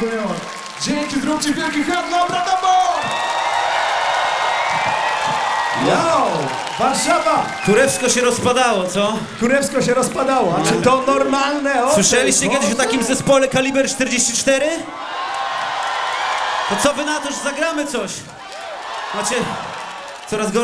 Dziękuję. Dzięki, zróbcie wielki hand dla Brandambo! Yo! Warszawa! Kurewsko się rozpadało, co? Kurewsko się rozpadało, a czy to normalne? O, Słyszeliście kiedyś o takim zespole Kaliber 44? To co wy na to, że zagramy coś? Macie coraz gorzej.